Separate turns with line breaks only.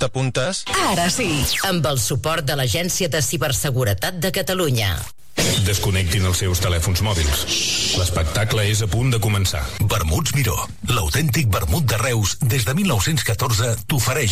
T'apuntes?
Ara sí, amb el suport de l'Agència de Ciberseguretat de Catalunya.
Desconnectin els seus telèfons mòbils. L'espectacle és a punt de començar.
Vermuts Miró, l'autèntic vermut de Reus des de 1914 t'ofereix